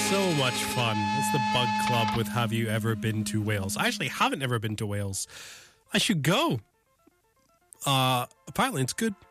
So much fun. It's the Bug Club with Have You Ever Been to Wales? I actually haven't ever been to Wales. I should go. Apparently it's good.